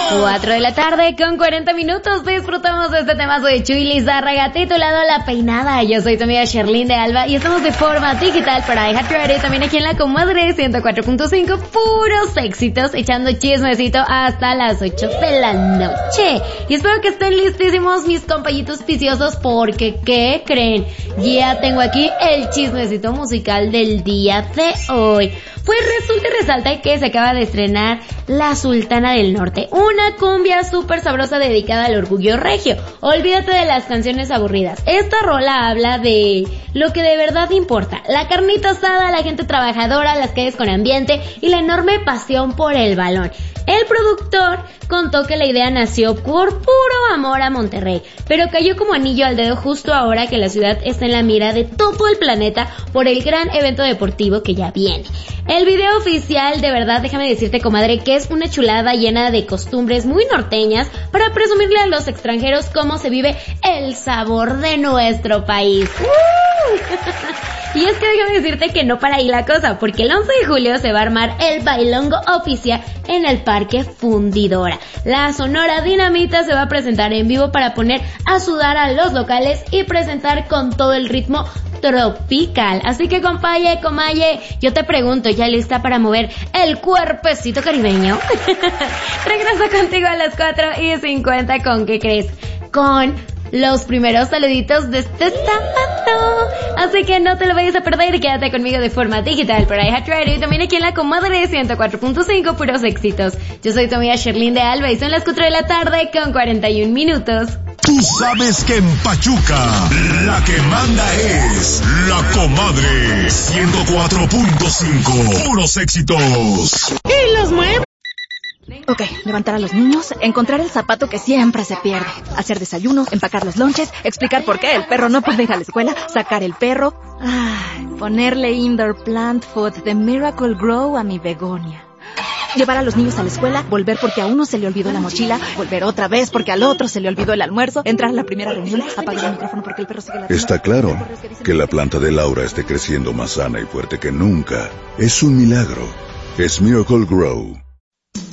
4 de la tarde con 40 minutos. Disfrutamos de este temazo de Chuy Lizárraga titulado La Peinada. Yo soy tu amiga Sherlyn de Alba y estamos de forma digital para iHeartRadio, también aquí en La Comadre 104.5, puros éxitos, echando chismecito hasta las 8 de la noche. Y espero que estén listísimos mis compañitos viciosos porque, ¿qué creen? Ya tengo aquí el chismecito musical del día de hoy. Pues resulta y resalta que se acaba de estrenar La Sultana del Norte, una cumbia súper sabrosa dedicada al orgullo regio. Olvídate de las canciones aburridas. Esta rola habla de lo que de verdad importa: la carnita asada, la gente trabajadora, las calles con ambiente y la enorme pasión por el balón. El productor contó que la idea nació por puro amor a Monterrey, pero cayó como anillo al dedo justo ahora que la ciudad está en la mira de todo el planeta por el gran evento deportivo que ya viene. El video oficial, de verdad, déjame decirte, comadre, que es una chulada llena de costumbres muy norteñas para presumirle a los extranjeros cómo se vive el sabor de nuestro país. Y es que déjame decirte que no para ahí la cosa, porque el 11 de julio se va a armar el bailongo oficial en el Parque Fundidora. La Sonora Dinamita se va a presentar en vivo para poner a sudar a los locales y presentar con todo el ritmo tropical. Así que, compaye, comaye, yo te pregunto, ¿ya lista para mover el cuerpecito caribeño? Regreso contigo a las 4:50, ¿con qué crees? Con los primeros saluditos de este sábado. Así que no te lo vayas a perder y quédate conmigo de forma digital por iHeartRadio y también aquí en La Comadre 104.5, puros éxitos. Yo soy tu amiga Sherlyn de Alba y son las 4 de la tarde con 41 minutos. Tú sabes que en Pachuca la que manda es La Comadre 104.5, puros éxitos. Y los muebles. Ok, levantar a los niños, encontrar el zapato que siempre se pierde, hacer desayuno, empacar los lonches, explicar por qué el perro no puede ir a la escuela, sacar el perro, ponerle indoor plant food de Miracle Grow a mi begonia. Llevar a los niños a la escuela, volver porque a uno se le olvidó la mochila, volver otra vez porque al otro se le olvidó el almuerzo, entrar a la primera reunión, apagar el micrófono porque el perro sigue ladrando. Está claro que la planta de Laura esté creciendo más sana y fuerte que nunca. Es un milagro. Es Miracle Grow.